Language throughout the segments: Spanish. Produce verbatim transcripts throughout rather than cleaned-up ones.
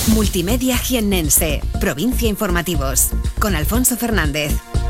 Multimedia Jiennense, Provincia Informativos, con Alfonso Fernández.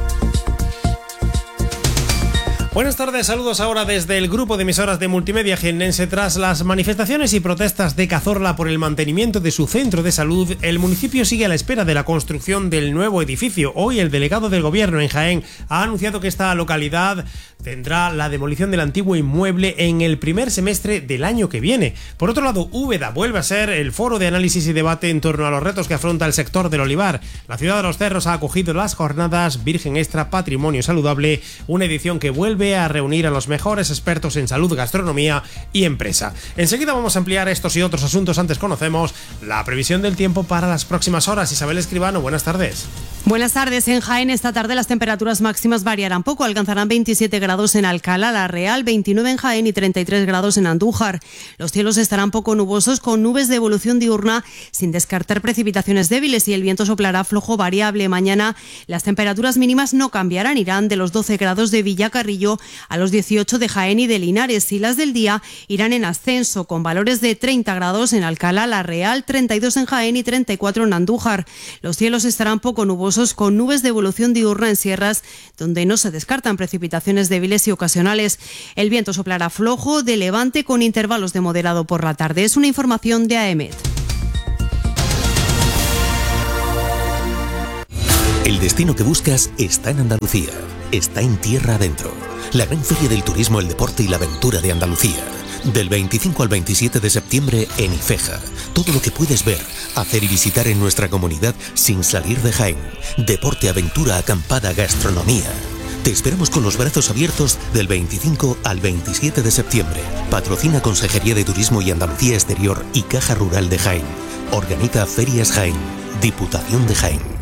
Buenas tardes, saludos ahora desde el grupo de emisoras de Multimedia Jiennense. Tras las manifestaciones y protestas de Cazorla por el mantenimiento de su centro de salud, el municipio sigue a la espera de la construcción del nuevo edificio. Hoy el delegado del gobierno en Jaén ha anunciado que esta localidad tendrá la demolición del antiguo inmueble en el primer semestre del año que viene. Por otro lado, Úbeda vuelve a ser el foro de análisis y debate en torno a los retos que afronta el sector del olivar. La ciudad de los Cerros ha acogido las jornadas Virgen Extra Patrimonio Saludable, una edición que vuelve a reunir a los mejores expertos en salud, gastronomía y empresa. Enseguida vamos a ampliar estos y otros asuntos. Antes conocemos la previsión del tiempo para las próximas horas. Isabel Escribano, buenas tardes. Buenas tardes. En Jaén esta tarde las temperaturas máximas variarán poco. Alcanzarán veintisiete grados en Alcalá, La Real, veintinueve en Jaén y treinta y tres grados en Andújar. Los cielos estarán poco nubosos con nubes de evolución diurna sin descartar precipitaciones débiles y el viento soplará flojo variable. Mañana las temperaturas mínimas no cambiarán. Irán de los doce grados de Villacarrillo a los dieciocho de Jaén y de Linares, y las del día irán en ascenso con valores de treinta grados en Alcalá, La Real, treinta y dos en Jaén y treinta y cuatro en Andújar. Los cielos estarán poco nubosos con nubes de evolución diurna en sierras donde no se descartan precipitaciones débiles y ocasionales. El viento soplará flojo de levante con intervalos de moderado por la tarde. Es una información de A E M E T. El destino que buscas está en Andalucía, está en tierra adentro. La gran feria del turismo, el deporte y la aventura de Andalucía. Del veinticinco al veintisiete de septiembre en Ifeja. Todo lo que puedes ver, hacer y visitar en nuestra comunidad sin salir de Jaén. Deporte, aventura, acampada, gastronomía. Te esperamos con los brazos abiertos del veinticinco al veintisiete de septiembre. Patrocina Consejería de Turismo y Andalucía Exterior y Caja Rural de Jaén. Organiza Ferias Jaén. Diputación de Jaén.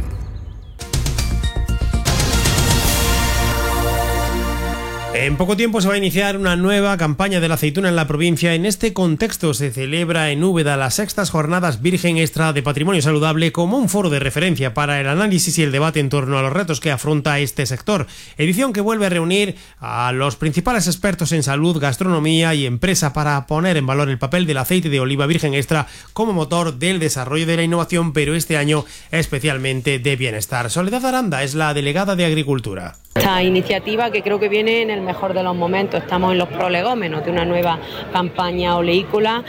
En poco tiempo se va a iniciar una nueva campaña de la aceituna en la provincia. En este contexto se celebra en Úbeda las sextas jornadas Virgen Extra de Patrimonio Saludable como un foro de referencia para el análisis y el debate en torno a los retos que afronta este sector. Edición que vuelve a reunir a los principales expertos en salud, gastronomía y empresa para poner en valor el papel del aceite de oliva virgen extra como motor del desarrollo de la innovación, pero este año especialmente de bienestar. Soledad Aranda es la delegada de Agricultura. Esta iniciativa que creo que viene en el mejor de los momentos. Estamos en los prolegómenos de una nueva campaña oleícola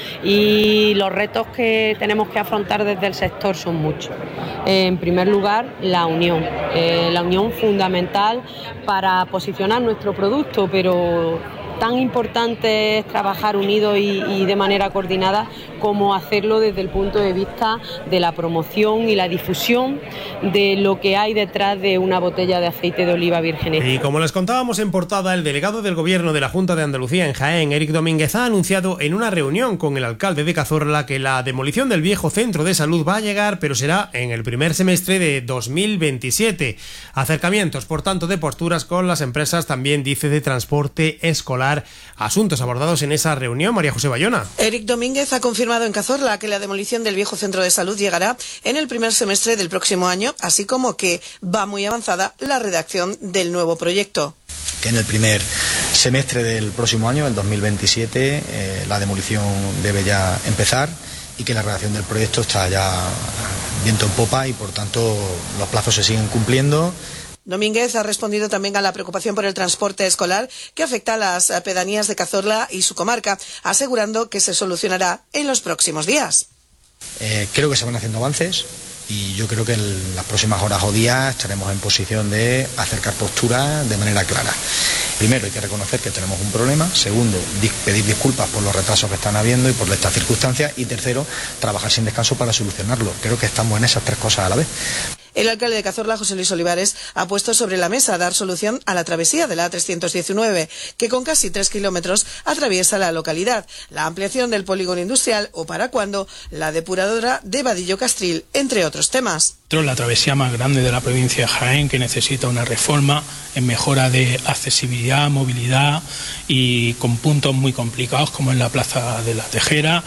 y los retos que tenemos que afrontar desde el sector son muchos. En primer lugar, la unión. Eh, la unión fundamental para posicionar nuestro producto, pero tan importante es trabajar unidos y, y de manera coordinada como hacerlo desde el punto de vista de la promoción y la difusión de lo que hay detrás de una botella de aceite de oliva virgen extra. Y como les contábamos en portada, el delegado del Gobierno de la Junta de Andalucía en Jaén, Eric Domínguez, ha anunciado en una reunión con el alcalde de Cazorla que la demolición del viejo centro de salud va a llegar, pero será en el primer semestre de dos mil veintisiete. Acercamientos, por tanto, de posturas con las empresas, también dice de transporte escolar. Asuntos abordados en esa reunión. María José Bayona. Eric Domínguez ha confirmado en Cazorla que la demolición del viejo centro de salud llegará en el primer semestre del próximo año, así como que va muy avanzada la redacción del nuevo proyecto. Que en el primer semestre del próximo año, el dos mil veintisiete, eh, la demolición debe ya empezar y que la redacción del proyecto está ya viento en popa y por tanto los plazos se siguen cumpliendo. Domínguez ha respondido también a la preocupación por el transporte escolar que afecta a las pedanías de Cazorla y su comarca, asegurando que se solucionará en los próximos días. Eh, creo que se van haciendo avances y yo creo que en las próximas horas o días estaremos en posición de acercar posturas de manera clara. Primero, hay que reconocer que tenemos un problema. Segundo, pedir disculpas por los retrasos que están habiendo y por estas circunstancias. Y tercero, trabajar sin descanso para solucionarlo. Creo que estamos en esas tres cosas a la vez. El alcalde de Cazorla, José Luis Olivares, ha puesto sobre la mesa dar solución a la travesía de la A trescientos diecinueve, que con casi tres kilómetros atraviesa la localidad, la ampliación del polígono industrial o, para cuándo, la depuradora de Vadillo Castril, entre otros temas. La travesía más grande de la provincia de Jaén, que necesita una reforma en mejora de accesibilidad, movilidad y con puntos muy complicados como en la Plaza de la Tejera,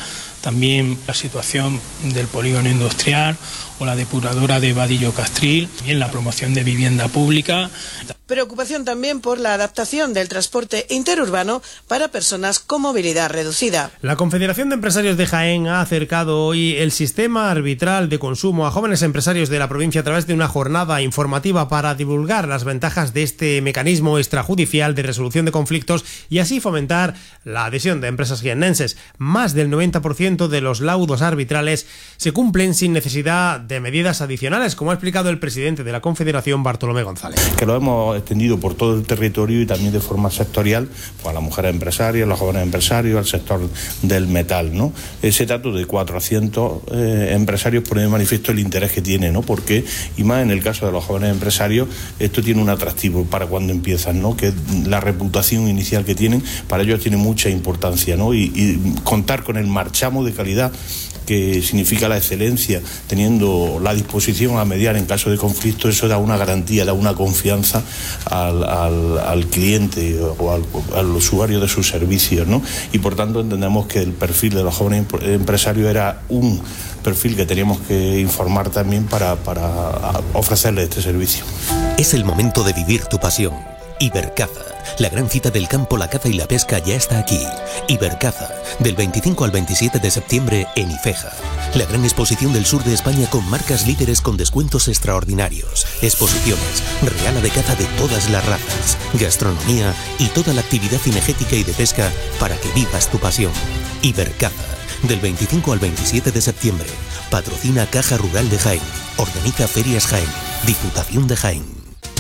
también la situación del polígono industrial o la depuradora de Vadillo Castril, también la promoción de vivienda pública. Preocupación también por la adaptación del transporte interurbano para personas con movilidad reducida. La Confederación de Empresarios de Jaén ha acercado hoy el sistema arbitral de consumo a jóvenes empresarios de la provincia a través de una jornada informativa para divulgar las ventajas de este mecanismo extrajudicial de resolución de conflictos y así fomentar la adhesión de empresas jiennenses. Más del noventa por ciento de los laudos arbitrales se cumplen sin necesidad de medidas adicionales, como ha explicado el presidente de la Confederación, Bartolomé González. Que lo hemos extendido por todo el territorio y también de forma sectorial, pues a las mujeres empresarias, a los jóvenes empresarios, al sector del metal, ¿no? Ese dato de cuatrocientos eh, empresarios pone de manifiesto el interés que tiene, ¿no? Porque, y más en el caso de los jóvenes empresarios, esto tiene un atractivo para cuando empiezan, ¿no? Que la reputación inicial que tienen, para ellos tiene mucha importancia, ¿no? Y, y contar con el marchamo de calidad, que significa la excelencia, teniendo la disposición a mediar en caso de conflicto, eso da una garantía, da una confianza al, al, al cliente o al, al usuario de sus servicios, ¿no? Y por tanto entendemos que el perfil de los jóvenes empresarios era un perfil que teníamos que informar también para, para ofrecerle este servicio. Es el momento de vivir tu pasión. Ibercaza, la gran cita del campo, la caza y la pesca ya está aquí. Ibercaza, del veinticinco al veintisiete de septiembre en Ifeja. La gran exposición del sur de España con marcas líderes con descuentos extraordinarios. Exposiciones, reala de caza de todas las razas, gastronomía y toda la actividad cinegética y de pesca para que vivas tu pasión. Ibercaza, del veinticinco al veintisiete de septiembre. Patrocina Caja Rural de Jaén. Organiza Ferias Jaén. Diputación de Jaén.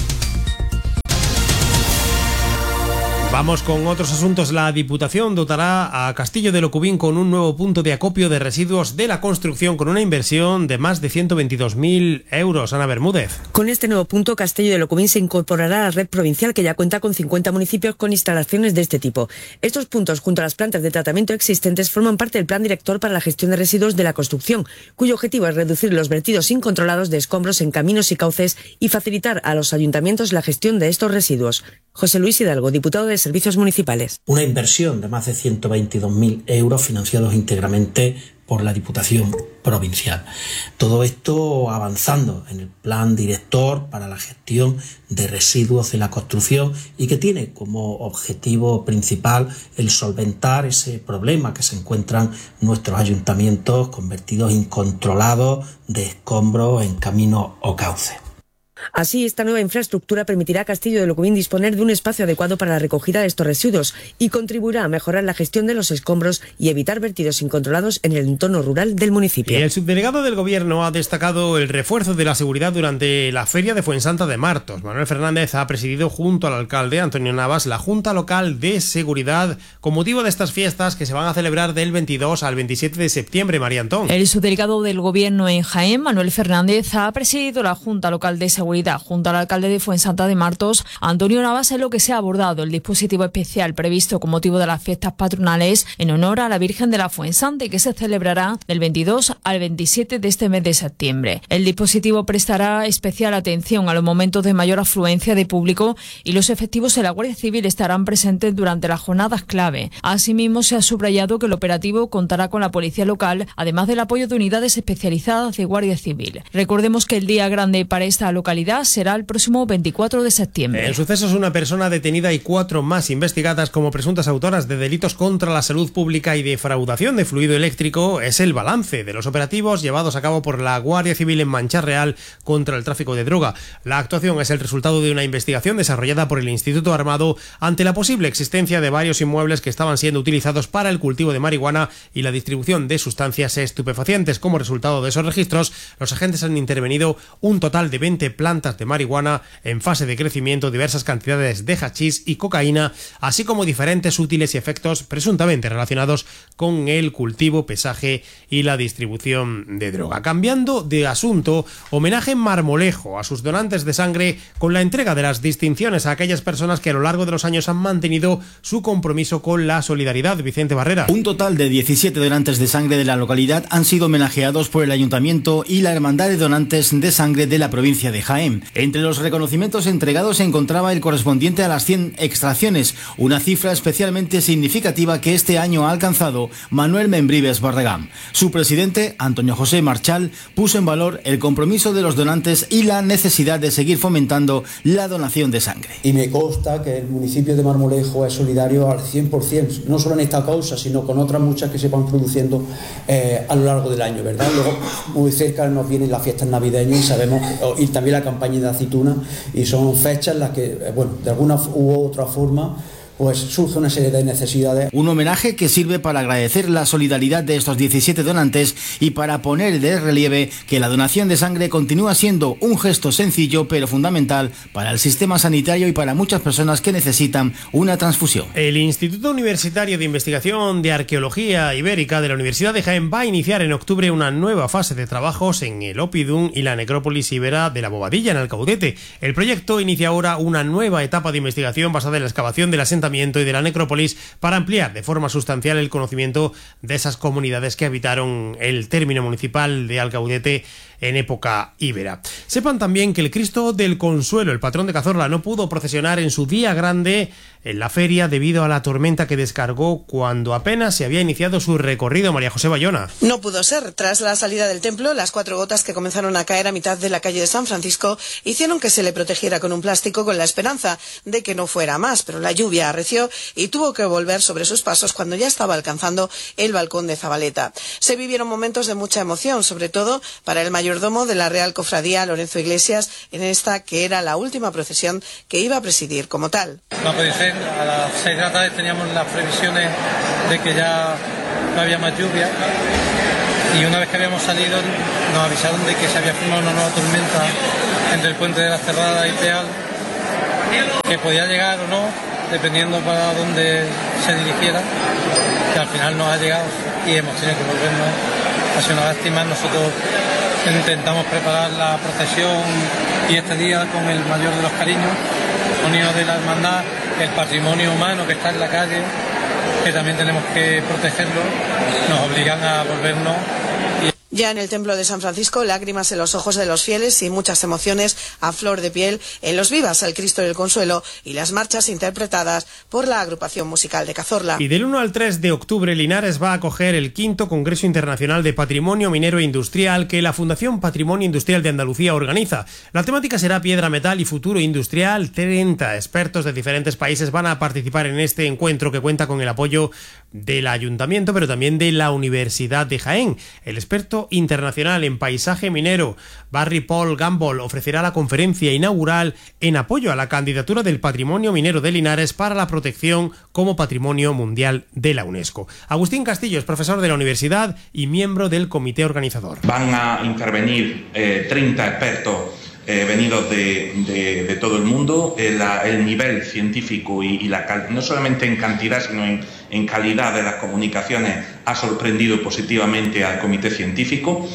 Vamos con otros asuntos. La Diputación dotará a Castillo de Locubín con un nuevo punto de acopio de residuos de la construcción con una inversión de más de ciento veintidós mil euros. Ana Bermúdez. Con este nuevo punto, Castillo de Locubín se incorporará a la red provincial que ya cuenta con cincuenta municipios con instalaciones de este tipo. Estos puntos, junto a las plantas de tratamiento existentes, forman parte del Plan Director para la Gestión de Residuos de la Construcción, cuyo objetivo es reducir los vertidos incontrolados de escombros en caminos y cauces y facilitar a los ayuntamientos la gestión de estos residuos. José Luis Hidalgo, diputado de Servicios Municipales. Una inversión de más de ciento veintidós mil euros financiados íntegramente por la Diputación Provincial. Todo esto avanzando en el Plan Director para la Gestión de Residuos de la Construcción y que tiene como objetivo principal el solventar ese problema que se encuentran nuestros ayuntamientos con vertidos incontrolados de escombros en caminos o cauces. Así, esta nueva infraestructura permitirá a Castillo de Locubín disponer de un espacio adecuado para la recogida de estos residuos y contribuirá a mejorar la gestión de los escombros y evitar vertidos incontrolados en el entorno rural del municipio. Y el subdelegado del Gobierno ha destacado el refuerzo de la seguridad durante la Feria de Fuensanta de Martos. Manuel Fernández ha presidido junto al alcalde Antonio Navas la Junta Local de Seguridad con motivo de estas fiestas que se van a celebrar del veintidós al veintisiete de septiembre. María Antón. El subdelegado del Gobierno en Jaén, Manuel Fernández, ha presidido la Junta Local de Seguridad junto al alcalde de Fuensanta de Martos, Antonio Navas, en lo que se ha abordado el dispositivo especial previsto con motivo de las fiestas patronales en honor a la Virgen de la Fuensanta y que se celebrará del veintidós al veintisiete de este mes de septiembre. El dispositivo prestará especial atención a los momentos de mayor afluencia de público y los efectivos de la Guardia Civil estarán presentes durante las jornadas clave. Asimismo, se ha subrayado que el operativo contará con la policía local, además del apoyo de unidades especializadas de Guardia Civil. Recordemos que el día grande para esta localidad será el próximo veinticuatro de septiembre. En sucesos, una persona detenida y cuatro más investigadas como presuntas autoras de delitos contra la salud pública y defraudación de fluido eléctrico es el balance de los operativos llevados a cabo por la Guardia Civil en Mancha Real contra el tráfico de droga. La actuación es el resultado de una investigación desarrollada por el Instituto Armado ante la posible existencia de varios inmuebles que estaban siendo utilizados para el cultivo de marihuana y la distribución de sustancias estupefacientes. Como resultado de esos registros, los agentes han intervenido un total de veinte plantas de marihuana en fase de crecimiento, diversas cantidades de hachís y cocaína, así como diferentes útiles y efectos presuntamente relacionados con el cultivo, pesaje y la distribución de droga. Cambiando de asunto, homenaje en Marmolejo a sus donantes de sangre con la entrega de las distinciones a aquellas personas que a lo largo de los años han mantenido su compromiso con la solidaridad. Vicente Barrera. Un total de diecisiete donantes de sangre de la localidad han sido homenajeados por el Ayuntamiento y la Hermandad de Donantes de Sangre de la provincia de Jaén. Jaén. Entre los reconocimientos entregados se encontraba el correspondiente a las cien extracciones, una cifra especialmente significativa que este año ha alcanzado Manuel Membrives Barragán. Su presidente, Antonio José Marchal, puso en valor el compromiso de los donantes y la necesidad de seguir fomentando la donación de sangre. Y me consta que el municipio de Marmolejo es solidario al cien por ciento, no solo en esta causa, sino con otras muchas que se van produciendo eh, a lo largo del año, ¿verdad? Luego, muy cerca nos vienen las fiestas navideñas y sabemos, y también la campaña de aceituna, y son fechas en las que, bueno, de alguna u otra forma, pues surge una serie de necesidades. Un homenaje que sirve para agradecer la solidaridad de estos diecisiete donantes y para poner de relieve que la donación de sangre continúa siendo un gesto sencillo pero fundamental para el sistema sanitario y para muchas personas que necesitan una transfusión. El Instituto Universitario de Investigación de Arqueología Ibérica de la Universidad de Jaén va a iniciar en octubre una nueva fase de trabajos en el Oppidum y la necrópolis ibera de la Bobadilla, en Alcaudete. El proyecto inicia ahora una nueva etapa de investigación basada en la excavación del asentamiento y de la necrópolis para ampliar de forma sustancial el conocimiento de esas comunidades que habitaron el término municipal de Alcaudete en época íbera. Sepan también que el Cristo del Consuelo, el patrón de Cazorla, no pudo procesionar en su día grande en la feria debido a la tormenta que descargó cuando apenas se había iniciado su recorrido. María José Bayona. No pudo ser. Tras la salida del templo, las cuatro gotas que comenzaron a caer a mitad de la calle de San Francisco hicieron que se le protegiera con un plástico con la esperanza de que no fuera más, pero la lluvia arreció y tuvo que volver sobre sus pasos cuando ya estaba alcanzando el balcón de Zabaleta. Se vivieron momentos de mucha emoción, sobre todo para el mayordomo de la Real Cofradía, Lorenzo Iglesias, en esta que era la última procesión que iba a presidir como tal. No puede ser, a las seis de la tarde teníamos las previsiones de que ya no había más lluvia y una vez que habíamos salido nos avisaron de que se había formado una nueva tormenta entre el puente de la Cerrada y Peal, que podía llegar o no, dependiendo para dónde se dirigiera, que al final nos ha llegado y hemos tenido que volvernos. Ha sido una lástima. Nosotros intentamos preparar la procesión y este día con el mayor de los cariños, unidos de la hermandad, el patrimonio humano que está en la calle, que también tenemos que protegerlo, nos obligan a volvernos. Ya en el templo de San Francisco, lágrimas en los ojos de los fieles y muchas emociones a flor de piel en los vivas al Cristo del Consuelo y las marchas interpretadas por la agrupación musical de Cazorla. Y del uno al tres de octubre, Linares va a acoger el quinto Congreso Internacional de Patrimonio Minero e Industrial que la Fundación Patrimonio Industrial de Andalucía organiza. La temática será piedra, metal y futuro industrial. treinta expertos de diferentes países van a participar en este encuentro que cuenta con el apoyo del Ayuntamiento, pero también de la Universidad de Jaén. El experto internacional en paisaje minero, Barry Paul Gamble, ofrecerá la conferencia inaugural en apoyo a la candidatura del patrimonio minero de Linares para la protección como patrimonio mundial de la UNESCO. Agustín Castillo es profesor de la universidad y miembro del comité organizador. Van a intervenir eh, treinta expertos Eh, venidos de, de, de todo el mundo. El, el nivel científico y, y la cal, no solamente en cantidad sino en, en calidad de las comunicaciones ha sorprendido positivamente al comité científico.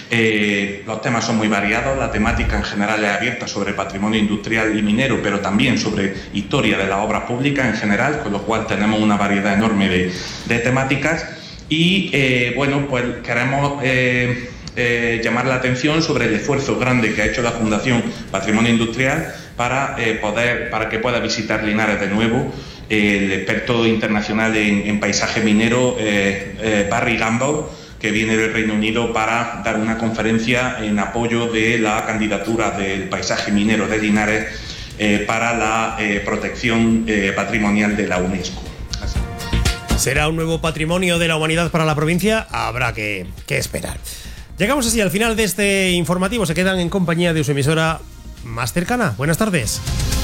Eh, los temas son muy variados, la temática en general es abierta sobre patrimonio industrial y minero, pero también sobre historia de las obras públicas en general, con lo cual tenemos una variedad enorme de, de temáticas y eh, bueno, pues queremos eh, Eh, llamar la atención sobre el esfuerzo grande que ha hecho la Fundación Patrimonio Industrial para, eh, poder, para que pueda visitar Linares de nuevo eh, el experto internacional en, en paisaje minero eh, eh, Barry Gamble, que viene del Reino Unido para dar una conferencia en apoyo de la candidatura del paisaje minero de Linares eh, para la eh, protección eh, patrimonial de la UNESCO. Así. ¿Será un nuevo patrimonio de la humanidad para la provincia? Habrá que, que esperar. Llegamos así al final de este informativo. Se quedan en compañía de su emisora más cercana. Buenas tardes.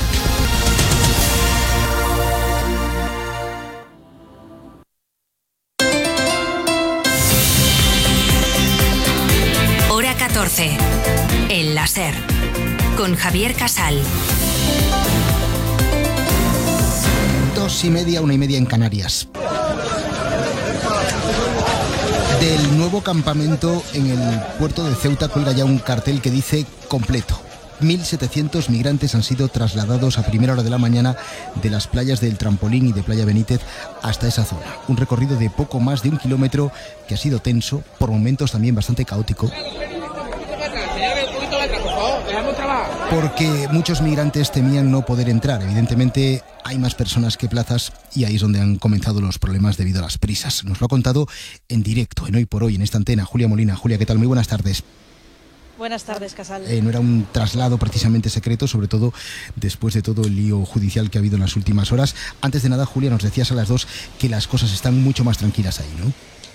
Hora catorce. El láser. Con Javier Casal. Dos y media, una y media en Canarias. Del nuevo campamento en el puerto de Ceuta cuelga ya un cartel que dice completo. mil setecientos migrantes han sido trasladados a primera hora de la mañana de las playas del Trampolín y de Playa Benítez hasta esa zona. Un recorrido de poco más de un kilómetro que ha sido tenso, por momentos también bastante caótico. porque muchos migrantes temían no poder entrar. Evidentemente hay más personas que plazas y ahí es donde han comenzado los problemas debido a las prisas. Nos lo ha contado en directo, en Hoy por Hoy, en esta antena, Julia Molina. Julia, ¿qué tal? Muy buenas tardes. Buenas tardes, Casal. Eh, no era un traslado precisamente secreto, sobre todo después de todo el lío judicial que ha habido en las últimas horas. Antes de nada, Julia, nos decías a las dos que las cosas están mucho más tranquilas ahí, ¿no?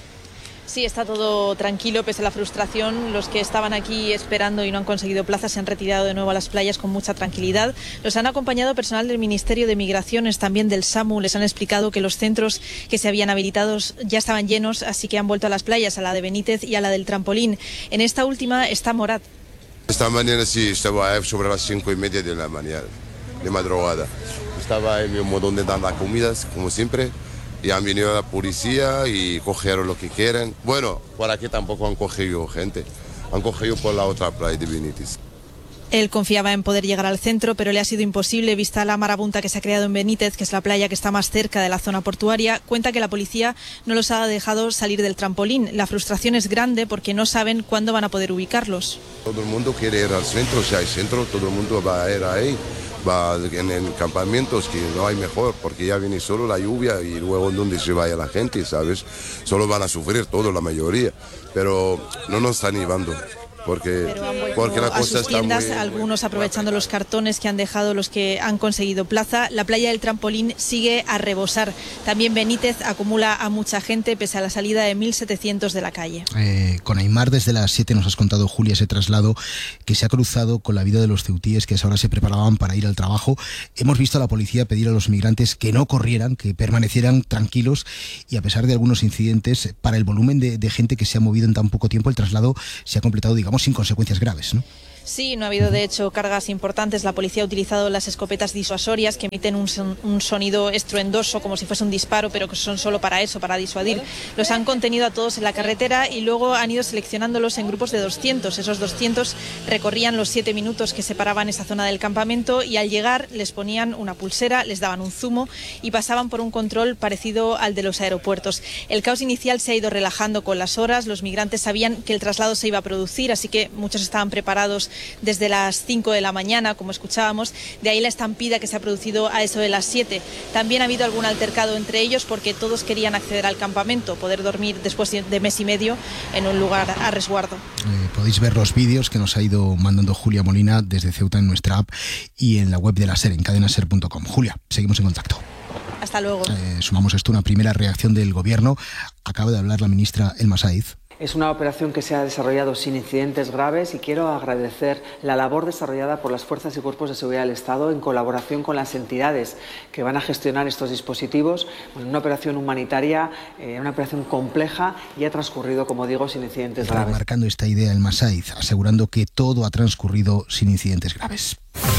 Sí, está todo tranquilo pese a la frustración. Los que estaban aquí esperando y no han conseguido plazas se han retirado de nuevo a las playas con mucha tranquilidad. Los han acompañado personal del Ministerio de Migraciones, también del SAMU. Les han explicado que los centros que se habían habilitado ya estaban llenos, así que han vuelto a las playas, a la de Benítez y a la del Trampolín. En esta última está Morat. Esta mañana sí, estaba sobre las cinco y media de la mañana, de madrugada. Estaba en mi modo de dar las comidas, como siempre. Y han venido la policía y cogieron lo que quieren. Bueno, por aquí tampoco han cogido gente. Han cogido por la otra playa de Benítez. Él confiaba en poder llegar al centro, pero le ha sido imposible vista la marabunta que se ha creado en Benítez, que es la playa que está más cerca de la zona portuaria. Cuenta que la policía no los ha dejado salir del trampolín. La frustración es grande porque no saben cuándo van a poder ubicarlos. Todo el mundo quiere ir al centro. Si hay centro, todo el mundo va a ir ahí. Va en, en campamentos que no hay mejor, porque ya viene solo la lluvia y luego en donde se vaya la gente, ¿sabes? Solo van a sufrir todo, la mayoría, pero no nos están llevando. Porque, porque la cosa a sus tiendas, está muy, algunos aprovechando los cartones que han dejado los que han conseguido plaza. La playa del Trampolín sigue a rebosar. También Benítez acumula a mucha gente pese a la salida de mil setecientos de la calle. Eh, con Aymar desde las siete nos has contado, Julia, ese traslado que se ha cruzado con la vida de los ceutíes que ahora se preparaban para ir al trabajo. Hemos visto a la policía pedir a los migrantes que no corrieran, que permanecieran tranquilos, y a pesar de algunos incidentes, para el volumen de, de gente que se ha movido en tan poco tiempo, el traslado se ha completado, digamos, sin consecuencias graves, ¿no? Sí, no ha habido de hecho cargas importantes. La policía ha utilizado las escopetas disuasorias que emiten un, son, un sonido estruendoso como si fuese un disparo, pero que son solo para eso, para disuadir. Los han contenido a todos en la carretera y luego han ido seleccionándolos en grupos de doscientos. Esos doscientos recorrían los siete minutos que separaban esa zona del campamento y al llegar les ponían una pulsera, les daban un zumo y pasaban por un control parecido al de los aeropuertos. El caos inicial se ha ido relajando con las horas. Los migrantes sabían que el traslado se iba a producir, así que muchos estaban preparados desde las cinco de la mañana, como escuchábamos. De ahí la estampida que se ha producido a eso de las siete. También ha habido algún altercado entre ellos porque todos querían acceder al campamento, poder dormir después de mes y medio en un lugar a resguardo. Eh, podéis ver los vídeos que nos ha ido mandando Julia Molina desde Ceuta en nuestra app y en la web de la SER, en cadena ser punto com. Julia, seguimos en contacto. Hasta luego. Eh, sumamos esto a una primera reacción del Gobierno. Acaba de hablar la ministra Elma Saíz. Es una operación que se ha desarrollado sin incidentes graves y quiero agradecer la labor desarrollada por las fuerzas y cuerpos de seguridad del Estado en colaboración con las entidades que van a gestionar estos dispositivos. Bueno, una operación humanitaria, eh, una operación compleja y ha transcurrido, como digo, sin incidentes graves. Remarcando esta idea Elma Saíz, asegurando que todo ha transcurrido sin incidentes graves.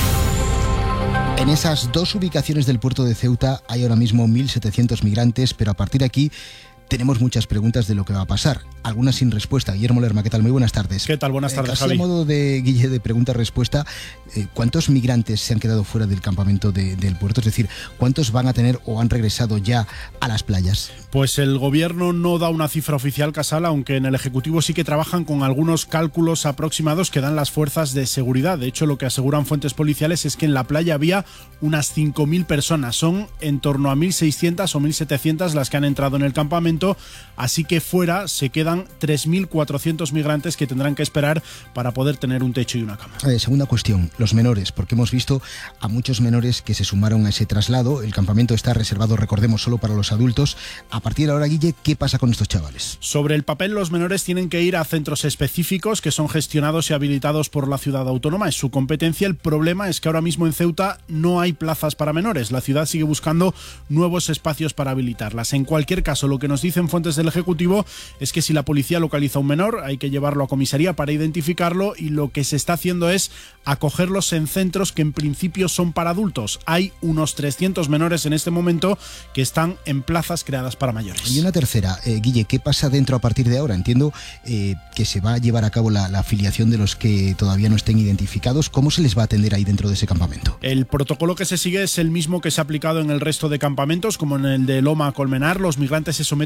En esas dos ubicaciones del puerto de Ceuta hay ahora mismo mil setecientos migrantes, pero a partir de aquí tenemos muchas preguntas de lo que va a pasar, algunas sin respuesta. Guillermo Lerma, ¿qué tal? Muy buenas tardes. ¿Qué tal? Buenas tardes, eh, casi Javi. a modo de, Guille, de pregunta-respuesta, eh, ¿cuántos migrantes se han quedado fuera del campamento de, del puerto? Es decir, ¿cuántos van a tener o han regresado ya a las playas? Pues el Gobierno no da una cifra oficial, Casal, aunque en el Ejecutivo sí que trabajan con algunos cálculos aproximados que dan las fuerzas de seguridad. De hecho, lo que aseguran fuentes policiales es que en la playa había unas cinco mil personas. Son en torno a mil seiscientas o mil setecientas las que han entrado en el campamento, así que fuera se quedan tres mil cuatrocientos migrantes que tendrán que esperar para poder tener un techo y una cama. Eh, segunda cuestión, los menores, porque hemos visto a muchos menores que se sumaron a ese traslado. El campamento está reservado, recordemos, solo para los adultos. A partir de ahora, Guille, ¿qué pasa con estos chavales? Sobre el papel, los menores tienen que ir a centros específicos que son gestionados y habilitados por la ciudad autónoma. Es su competencia. El problema es que ahora mismo en Ceuta no hay plazas para menores. La ciudad sigue buscando nuevos espacios para habilitarlas. En cualquier caso, lo que nos dicen fuentes del Ejecutivo es que si la policía localiza a un menor, hay que llevarlo a comisaría para identificarlo, y lo que se está haciendo es acogerlos en centros que en principio son para adultos. Hay unos trescientos menores en este momento que están en plazas creadas para mayores. Y una tercera, eh, Guille, ¿qué pasa dentro a partir de ahora? Entiendo eh, que se va a llevar a cabo la, la afiliación de los que todavía no estén identificados. ¿Cómo se les va a atender ahí dentro de ese campamento? El protocolo que se sigue es el mismo que se ha aplicado en el resto de campamentos, como en el de Loma Colmenar. Los migrantes se someten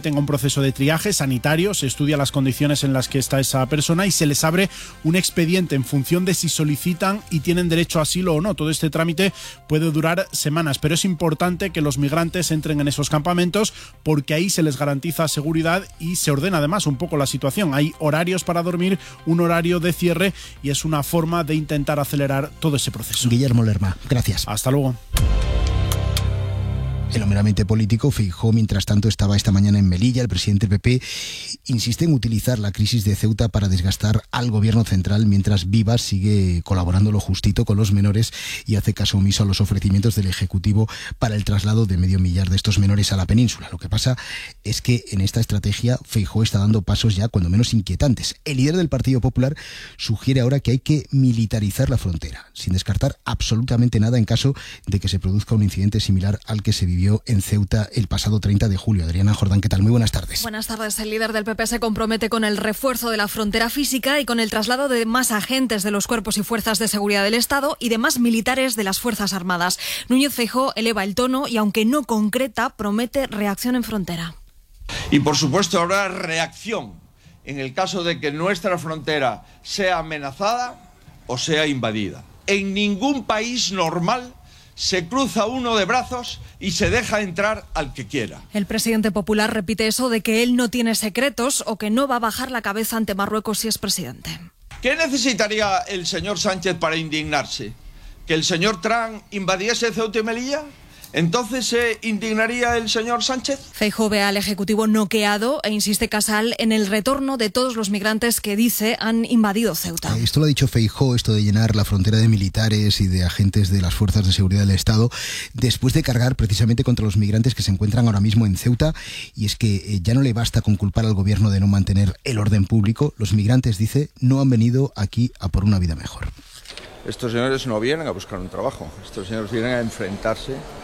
someten a un proceso de triaje sanitario, se estudia las condiciones en las que está esa persona y se les abre un expediente en función de si solicitan y tienen derecho a asilo o no. Todo este trámite puede durar semanas, pero es importante que los migrantes entren en esos campamentos porque ahí se les garantiza seguridad y se ordena además un poco la situación. Hay horarios para dormir, un horario de cierre y es una forma de intentar acelerar todo ese proceso. Guillermo Lerma, gracias. Hasta luego. En lo meramente político, Feijóo, mientras tanto, estaba esta mañana en Melilla. El presidente del P P insiste en utilizar la crisis de Ceuta para desgastar al gobierno central, mientras Vivas sigue colaborando lo justito con los menores y hace caso omiso a los ofrecimientos del Ejecutivo para el traslado de medio millar de estos menores a la península. Lo que pasa es que en esta estrategia Feijóo está dando pasos ya cuando menos inquietantes. El líder del Partido Popular sugiere ahora que hay que militarizar la frontera, sin descartar absolutamente nada en caso de que se produzca un incidente similar al que se vivió en Ceuta el pasado treinta de julio. Adriana Jordán, ¿qué tal? Muy buenas tardes. Buenas tardes. El líder del P P se compromete con el refuerzo de la frontera física y con el traslado de más agentes de los cuerpos y fuerzas de seguridad del Estado y de más militares de las Fuerzas Armadas. Núñez Feijóo eleva el tono y, aunque no concreta, promete reacción en frontera. Y, por supuesto, habrá reacción en el caso de que nuestra frontera sea amenazada o sea invadida. En ningún país normal se cruza uno de brazos y se deja entrar al que quiera. El presidente popular repite eso de que él no tiene secretos o que no va a bajar la cabeza ante Marruecos si es presidente. ¿Qué necesitaría el señor Sánchez para indignarse? ¿Que el señor Trump invadiese Ceuta y Melilla? ¿Entonces se indignaría el señor Sánchez? Feijóo ve al Ejecutivo noqueado e insiste Casal en el retorno de todos los migrantes que dice han invadido Ceuta. Esto lo ha dicho Feijóo, esto de llenar la frontera de militares y de agentes de las fuerzas de seguridad del Estado, después de cargar precisamente contra los migrantes que se encuentran ahora mismo en Ceuta. Y es que ya no le basta con culpar al gobierno de no mantener el orden público. Los migrantes, dice, no han venido aquí a por una vida mejor. Estos señores no vienen a buscar un trabajo, estos señores vienen a enfrentarse